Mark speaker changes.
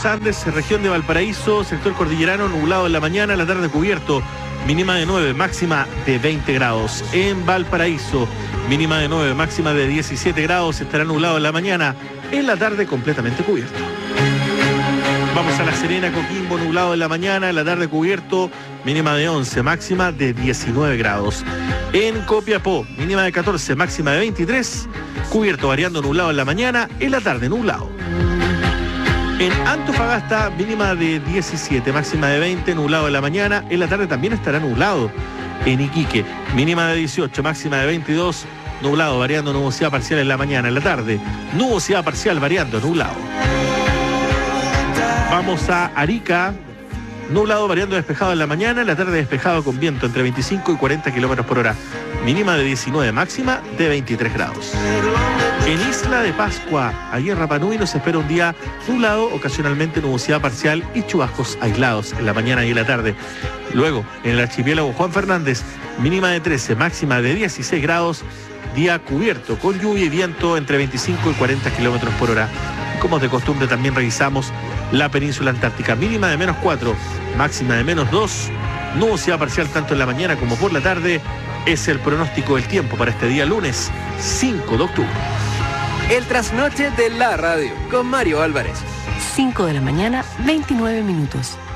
Speaker 1: los Andes, región de Valparaíso, sector cordillerano, nublado en la mañana, la tarde cubierto, mínima de 9, máxima de 20 grados. En Valparaíso, mínima de 9, máxima de 17 grados, estará nublado en la mañana, en la tarde completamente cubierto. Vamos a La Serena, Coquimbo, nublado en la mañana, en la tarde cubierto, mínima de 11, máxima de 19 grados. En Copiapó, mínima de 14, máxima de 23, cubierto variando nublado en la mañana, en la tarde nublado. En Antofagasta, mínima de 17, máxima de 20, nublado en la mañana, en la tarde también estará nublado. En Iquique, mínima de 18, máxima de 22, nublado variando nubosidad parcial en la mañana, en la tarde, nubosidad parcial variando nublado. Vamos a Arica, nublado variando despejado en la mañana, en la tarde despejado con viento entre 25 y 40 kilómetros por hora. Mínima de 19, máxima de 23 grados. En Isla de Pascua, allí en Rapa Nui, nos espera un día nublado, ocasionalmente nubosidad parcial y chubascos aislados en la mañana y en la tarde. Luego, en el archipiélago Juan Fernández, mínima de 13, máxima de 16 grados, día cubierto con lluvia y viento entre 25 y 40 kilómetros por hora. Como de costumbre, también revisamos la península antártica, mínima de -4, máxima de -2, nubosidad parcial tanto en la mañana como por la tarde. Es el pronóstico del tiempo para este día lunes 5 de octubre.
Speaker 2: El trasnoche de la radio con Mario Álvarez.
Speaker 3: 5 de la mañana, 29 minutos.